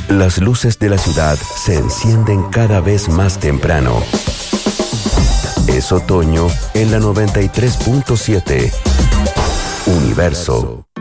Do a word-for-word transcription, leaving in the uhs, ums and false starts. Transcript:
Las luces de la ciudad se encienden cada vez más temprano. Es otoño en la noventa y tres punto siete. Universo.